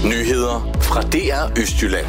Nyheder fra DR Østjylland.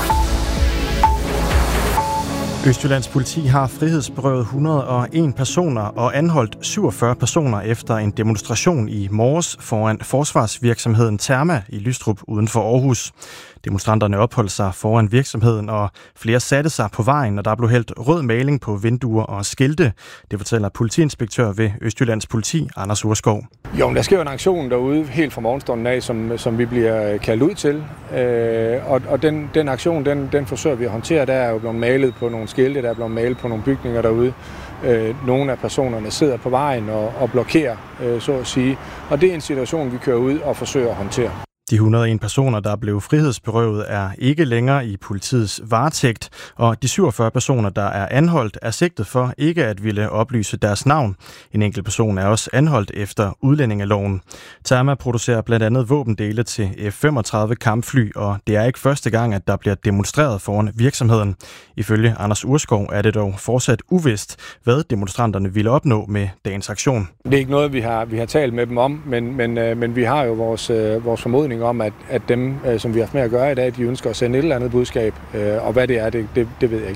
Østjyllands politi har frihedsberøvet 101 personer og anholdt 47 personer efter en demonstration i morges foran forsvarsvirksomheden Therma i Lystrup uden for Aarhus. Demonstranterne opholdt sig foran virksomheden, og flere satte sig på vejen, og der blev hældt rød maling på vinduer og skilte. Det fortæller politiinspektør ved Østjyllands politi, Anders Urskov. Jo, der sker jo en aktion derude helt fra morgenstunden af, som vi bliver kaldt ud til. Og den aktion, den forsøger vi at håndtere. Der er jo blevet malet på nogle skilte, der er blevet malet på nogle bygninger derude. Nogle af personerne sidder på vejen og blokerer, så at sige. Og det er en situation, vi kører ud og forsøger at håndtere. De 101 personer, der blev frihedsberøvet, er ikke længere i politiets varetægt, og de 47 personer, der er anholdt, er sigtet for ikke at ville oplyse deres navn. En enkelt person er også anholdt efter udlændingeloven. Therma producerer blandt andet våbendele til F-35 kampfly, og det er ikke første gang, at der bliver demonstreret foran virksomheden. Ifølge Anders Urskov er det dog fortsat uvist, hvad demonstranterne ville opnå med dagens aktion. Det er ikke noget, vi har talt med dem om, men vi har jo vores formodning om, at dem, som vi har haft med at gøre i dag, de ønsker at sende et eller andet budskab, og hvad det er, det ved jeg ikke.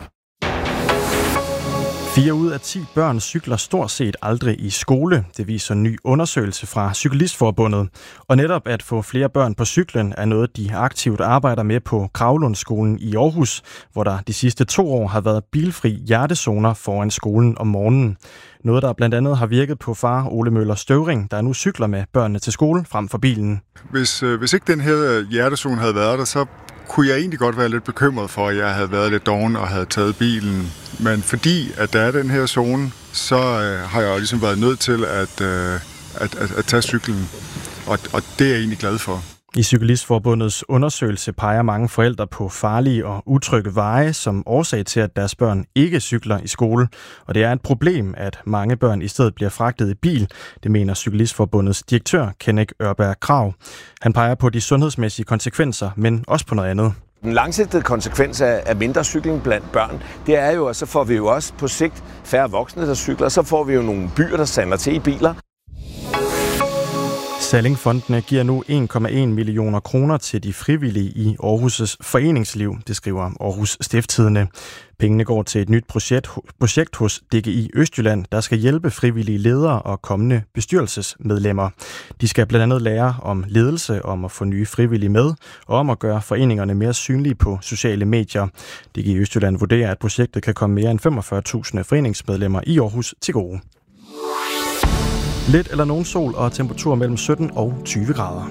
4 ud af 10 børn cykler stort set aldrig i skole. Det viser en ny undersøgelse fra Cyklistforbundet. Og netop at få flere børn på cyklen er noget, de aktivt arbejder med på Kravlundsskolen i Aarhus, hvor der de sidste 2 år har været bilfri hjertezoner foran skolen om morgenen. Noget, der blandt andet har virket på far Ole Møller Støvring, der nu cykler med børnene til skole frem for bilen. Hvis ikke den her hjertezone havde været der, så kunne jeg egentlig godt være lidt bekymret for, at jeg havde været lidt doven og havde taget bilen. Men fordi at der er den her zone, så har jeg jo ligesom været nødt til at tage cyklen. Og det er jeg egentlig glad for. I Cyklistforbundets undersøgelse peger mange forældre på farlige og utrygge veje som årsag til, at deres børn ikke cykler i skole. Og det er et problem, at mange børn i stedet bliver fragtet i bil. Det mener Cyklistforbundets direktør, Kenneth Ørberg Krag. Han peger på de sundhedsmæssige konsekvenser, men også på noget andet. Den langsigtede konsekvens af mindre cykling blandt børn, det er jo, at så får vi jo også på sigt færre voksne, der cykler. Så får vi jo nogle byer, der sander til i biler. Sallingfondene giver nu 1,1 millioner kroner til de frivillige i Aarhus' foreningsliv, det skriver Aarhus Stiftstidende. Pengene går til et nyt projekt hos DGI Østjylland, der skal hjælpe frivillige ledere og kommende bestyrelsesmedlemmer. De skal blandt andet lære om ledelse, om at få nye frivillige med, og om at gøre foreningerne mere synlige på sociale medier. DGI Østjylland vurderer, at projektet kan komme mere end 45.000 foreningsmedlemmer i Aarhus til gode. Lidt eller nogen sol og temperatur mellem 17 og 20 grader.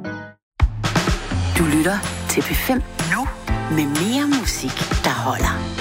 Du lytter til P5 nu med mere musik, der holder.